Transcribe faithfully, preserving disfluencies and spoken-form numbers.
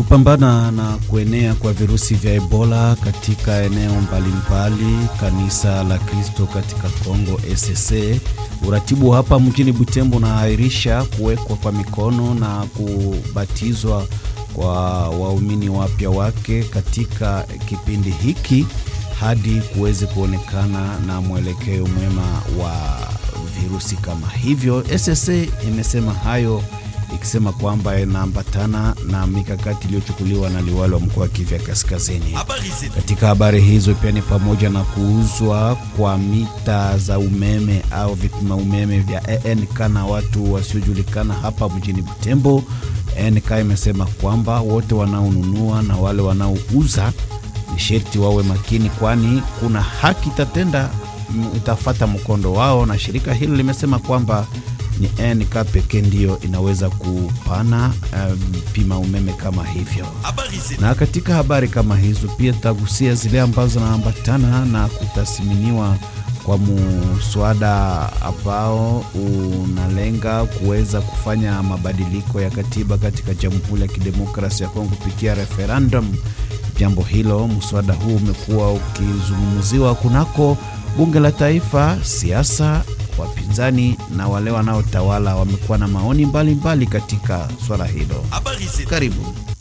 kupambana na kuenea kwa virusi vya Ebola katika eneo mbalimbali, kanisa la Kristo katika Kongo S S A uratibu hapa mjini Butembo na airisha kuwekwa kwa mikono na kubatizwa kwa waumini wapya wake katika kipindi hiki hadi kuweze kuonekana na mwelekeo mwema wa virusi kama hivyo. S S A imesema hayo ikisema kwamba inaambatana na mikakati iliyochukuliwa na liwali wa mkoa wa Kivu Kaskazini. Katika habari hizo pia ni pamoja na kuuzwa kwa mita za umeme au vipima umeme vya A N K na watu wasiojulikana hapa mjini Butembo. A N K imesema kwamba wote wanaonunua na wale wanaouza ni sharti wawe makini, kwani kuna haki tatenda itafuata mkondo wao, na shirika hili limesema kwamba ni A N K pekee ndio inaweza kupana um, pima umeme kama hivyo. Na katika habari kama hizo pia tagusia zile ambazo naambatana na kutasiminiwa kwa muswada ambao unalenga kuweza kufanya mabadiliko ya katiba katika Jamhuri ya Kidemokrasia ya Kongo kupitia referendum. Jambo hilo, muswada huu umekuwa ukizungumziwa kunako bunge la taifa. Siasa, wapinzani na wale wanaotawala wamekuwa na maoni mbalimbali mbali katika swala hilo. Karibu.